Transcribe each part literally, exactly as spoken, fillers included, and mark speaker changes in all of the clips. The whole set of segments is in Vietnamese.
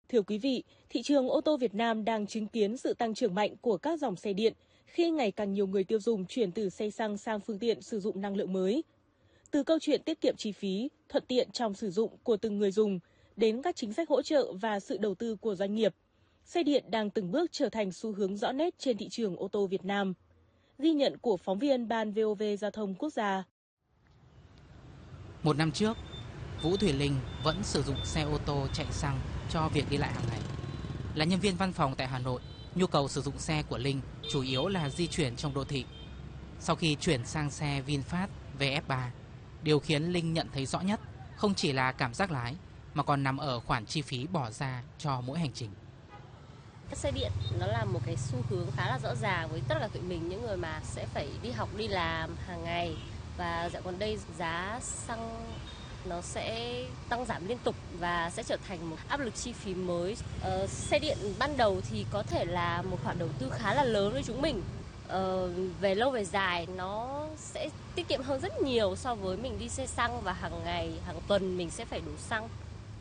Speaker 1: Thưa quý vị, thị trường ô tô Việt Nam đang chứng kiến sự tăng trưởng mạnh của các dòng xe điện khi ngày càng nhiều người tiêu dùng chuyển từ xe xăng sang phương tiện sử dụng năng lượng mới. Từ câu chuyện tiết kiệm chi phí, thuận tiện trong sử dụng của từng người dùng đến các chính sách hỗ trợ và sự đầu tư của doanh nghiệp, xe điện đang từng bước trở thành xu hướng rõ nét trên thị trường ô tô Việt Nam. Ghi nhận của phóng viên Ban vê o vê Giao thông Quốc gia.
Speaker 2: Một năm trước, Vũ Thùy Linh vẫn sử dụng xe ô tô chạy xăng cho việc đi lại hàng ngày. Là nhân viên văn phòng tại Hà Nội, nhu cầu sử dụng xe của Linh chủ yếu là di chuyển trong đô thị. Sau khi chuyển sang xe VinFast vê ép ba, điều khiến Linh nhận thấy rõ nhất không chỉ là cảm giác lái mà còn nằm ở khoản chi phí bỏ ra cho mỗi hành trình.
Speaker 3: Xe điện nó là một cái xu hướng khá là rõ ràng với tất cả tụi mình, những người mà sẽ phải đi học đi làm hàng ngày, và dạo gần đây giá xăng nó sẽ tăng giảm liên tục và sẽ trở thành một áp lực chi phí mới. Ờ, xe điện ban đầu thì có thể là một khoản đầu tư khá là lớn với chúng mình. Ờ, về lâu về dài nó sẽ tiết kiệm hơn rất nhiều so với mình đi xe xăng, và hàng ngày, hàng tuần mình sẽ phải đổ xăng.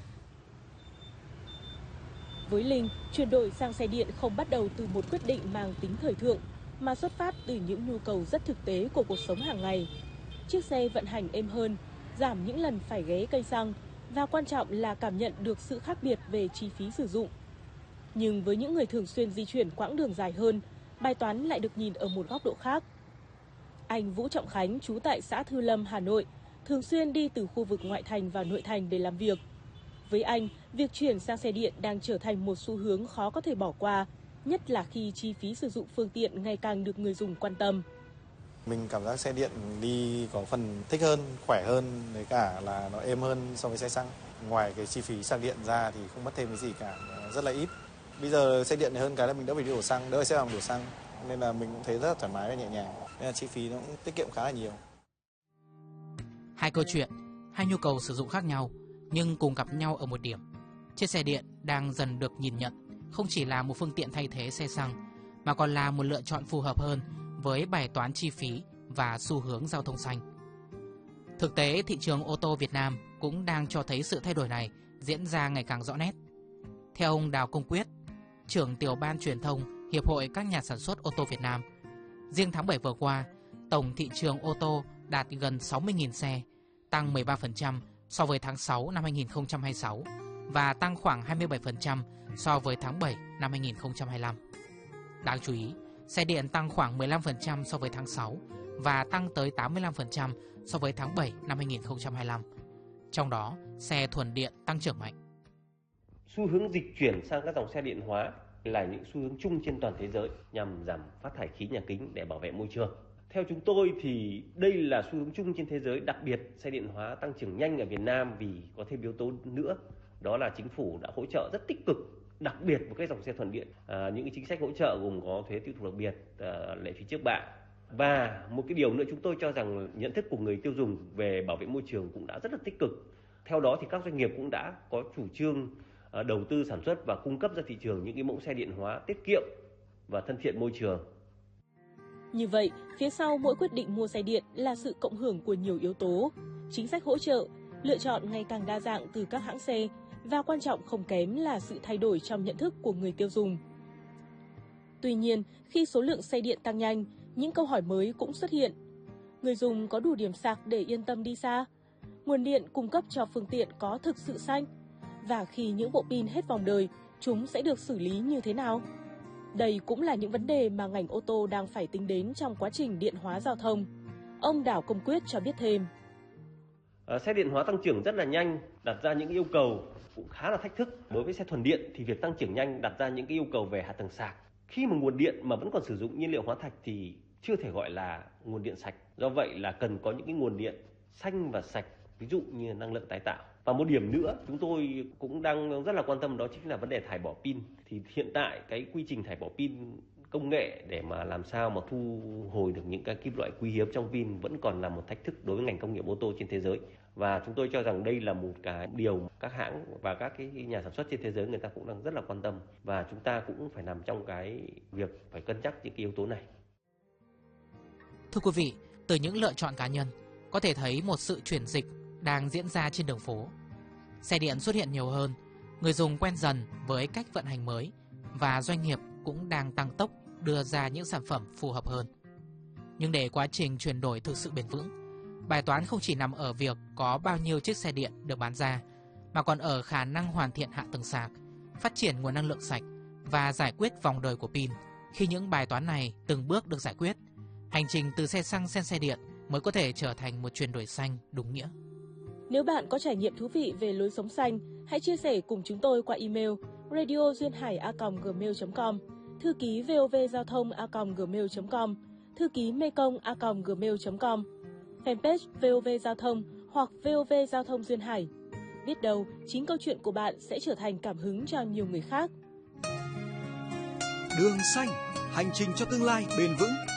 Speaker 1: Với Linh, chuyển đổi sang xe điện không bắt đầu từ một quyết định mang tính thời thượng, mà xuất phát từ những nhu cầu rất thực tế của cuộc sống hàng ngày. Chiếc xe vận hành êm hơn, giảm những lần phải ghé cây xăng, và quan trọng là cảm nhận được sự khác biệt về chi phí sử dụng. Nhưng với những người thường xuyên di chuyển quãng đường dài hơn, bài toán lại được nhìn ở một góc độ khác. Anh Vũ Trọng Khánh, trú tại xã Thư Lâm, Hà Nội, thường xuyên đi từ khu vực ngoại thành vào nội thành để làm việc. Với anh, việc chuyển sang xe điện đang trở thành một xu hướng khó có thể bỏ qua, nhất là khi chi phí sử dụng phương tiện ngày càng được người dùng quan tâm.
Speaker 4: Mình cảm giác xe điện đi có phần thích hơn, khỏe hơn, với cả là nó êm hơn so với xe xăng. Ngoài cái chi phí sạc điện ra thì không mất thêm cái gì cả, rất là ít. Bây giờ xe điện này hơn cái là mình đỡ phải đi đổ xăng, đỡ phải xếp hàng đổ xăng, nên là mình cũng thấy rất là thoải mái và nhẹ nhàng. Nên là chi phí nó cũng tiết kiệm khá là nhiều.
Speaker 2: Hai câu chuyện, hai nhu cầu sử dụng khác nhau nhưng cùng gặp nhau ở một điểm. Chiếc xe điện đang dần được nhìn nhận không chỉ là một phương tiện thay thế xe xăng, mà còn là một lựa chọn phù hợp hơn với bài toán chi phí và xu hướng giao thông xanh. Thực tế, thị trường ô tô Việt Nam cũng đang cho thấy sự thay đổi này diễn ra ngày càng rõ nét. Theo ông Đào Công Quyết, trưởng tiểu ban truyền thông Hiệp hội các nhà sản xuất ô tô Việt Nam, riêng tháng bảy vừa qua, tổng thị trường ô tô đạt gần sáu mươi nghìn xe, tăng mười ba phần trăm so với tháng sáu năm hai nghìn không trăm hai mươi sáu và tăng khoảng hai mươi bảy phần trăm so với tháng bảy năm hai nghìn không trăm hai mươi lăm. Đáng chú ý, xe điện tăng khoảng mười lăm phần trăm so với tháng sáu và tăng tới tám mươi lăm phần trăm so với tháng bảy năm hai nghìn không trăm hai mươi lăm. Trong đó, xe thuần điện tăng trưởng mạnh.
Speaker 5: Xu hướng dịch chuyển sang các dòng xe điện hóa là những xu hướng chung trên toàn thế giới nhằm giảm phát thải khí nhà kính để bảo vệ môi trường. Theo chúng tôi thì đây là xu hướng chung trên thế giới, đặc biệt xe điện hóa tăng trưởng nhanh ở Việt Nam vì có thêm yếu tố nữa, đó là chính phủ đã hỗ trợ rất tích cực, đặc biệt với các dòng xe thuần điện. À, những cái chính sách hỗ trợ gồm có thuế tiêu thụ đặc biệt, à, lệ phí trước bạ. Và một cái điều nữa chúng tôi cho rằng nhận thức của người tiêu dùng về bảo vệ môi trường cũng đã rất là tích cực. Theo đó thì các doanh nghiệp cũng đã có chủ trương à, đầu tư sản xuất và cung cấp ra thị trường những cái mẫu xe điện hóa tiết kiệm và thân thiện môi trường.
Speaker 1: Như vậy, phía sau mỗi quyết định mua xe điện là sự cộng hưởng của nhiều yếu tố, chính sách hỗ trợ, lựa chọn ngày càng đa dạng từ các hãng xe, và quan trọng không kém là sự thay đổi trong nhận thức của người tiêu dùng. Tuy nhiên, khi số lượng xe điện tăng nhanh, những câu hỏi mới cũng xuất hiện. Người dùng có đủ điểm sạc để yên tâm đi xa? Nguồn điện cung cấp cho phương tiện có thực sự xanh? Và khi những bộ pin hết vòng đời, chúng sẽ được xử lý như thế nào? Đây cũng là những vấn đề mà ngành ô tô đang phải tính đến trong quá trình điện hóa giao thông. Ông Đào Công Quyết cho biết thêm.
Speaker 5: À, xe điện hóa tăng trưởng rất là nhanh, đặt ra những yêu cầu cũng khá là thách thức. Đối với xe thuần điện thì việc tăng trưởng nhanh đặt ra những cái yêu cầu về hạ tầng sạc. Khi mà nguồn điện mà vẫn còn sử dụng nhiên liệu hóa thạch thì chưa thể gọi là nguồn điện sạch. Do vậy là cần có những cái nguồn điện xanh và sạch, ví dụ như năng lượng tái tạo. Và một điểm nữa chúng tôi cũng đang rất là quan tâm, đó chính là vấn đề thải bỏ pin. Thì hiện tại cái quy trình thải bỏ pin, công nghệ để mà làm sao mà thu hồi được những cái kim loại quý hiếm trong pin vẫn còn là một thách thức đối với ngành công nghiệp ô tô trên thế giới. Và chúng tôi cho rằng đây là một cái điều các hãng và các cái nhà sản xuất trên thế giới người ta cũng đang rất là quan tâm, và chúng ta cũng phải nằm trong cái việc phải cân nhắc những cái yếu tố này.
Speaker 2: Thưa quý vị, từ những lựa chọn cá nhân có thể thấy một sự chuyển dịch đang diễn ra trên đường phố. Xe điện xuất hiện nhiều hơn, Người dùng quen dần với cách vận hành mới và doanh nghiệp cũng đang tăng tốc đưa ra những sản phẩm phù hợp hơn. Nhưng để quá trình chuyển đổi thực sự bền vững, bài toán không chỉ nằm ở việc có bao nhiêu chiếc xe điện được bán ra, mà còn ở khả năng hoàn thiện hạ tầng sạc, phát triển nguồn năng lượng sạch và giải quyết vòng đời của pin. Khi những bài toán này từng bước được giải quyết, hành trình từ xe xăng sang xe điện mới có thể trở thành một chuyển đổi xanh đúng nghĩa.
Speaker 1: Nếu bạn có trải nghiệm thú vị về lối sống xanh, hãy chia sẻ cùng chúng tôi qua email radio duyên hải a còng gmail chấm com, thư ký vovgiao thông a còng gmail chấm com, thư ký mekong a còng gmail chấm com, fanpage vê o vê Giao thông hoặc vê o vê Giao thông Duyên Hải. Biết đâu, chính câu chuyện của bạn sẽ trở thành cảm hứng cho nhiều người khác.
Speaker 6: Đường xanh, hành trình cho tương lai bền vững.